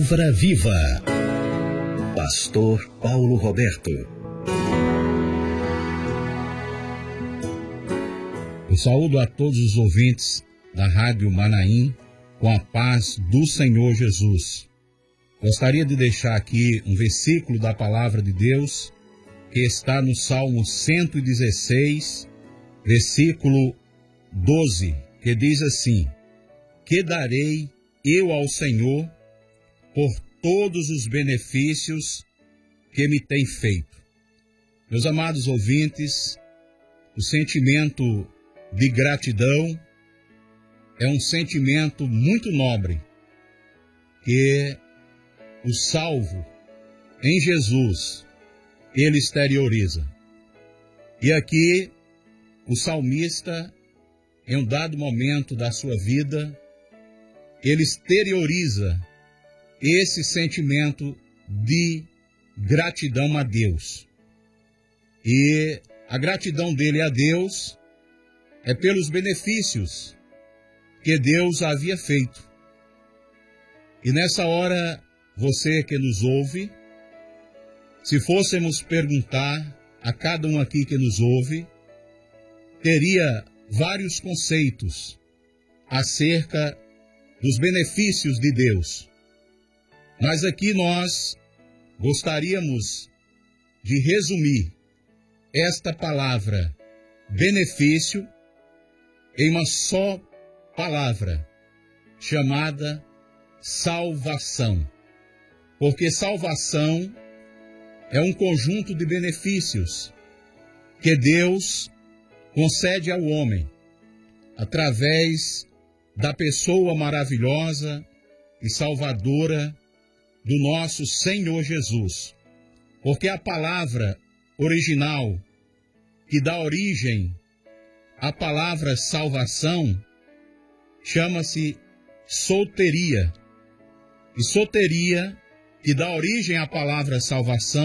Palavra Viva. Pastor Paulo Roberto. Eu saúdo a todos os ouvintes da Rádio Manaim com a paz do Senhor Jesus. Gostaria de deixar aqui um versículo da Palavra de Deus que está no Salmo 116, versículo 12, que diz assim: que darei eu ao Senhor por todos os benefícios que me tem feito. Meus amados ouvintes, o sentimento de gratidão é um sentimento muito nobre que o salvo em Jesus, ele exterioriza. E aqui o salmista, em um dado momento da sua vida, ele exterioriza esse sentimento de gratidão a Deus. E a gratidão dele a Deus é pelos benefícios que Deus havia feito. E nessa hora, você que nos ouve, se fôssemos perguntar a cada um aqui que nos ouve, teria vários conceitos acerca dos benefícios de Deus. Mas aqui nós gostaríamos de resumir esta palavra benefício em uma só palavra, chamada salvação. Porque salvação é um conjunto de benefícios que Deus concede ao homem através da pessoa maravilhosa e salvadora do nosso Senhor Jesus. Porque a palavra original que dá origem à palavra salvação chama-se soteria. E soteria, que dá origem à palavra salvação,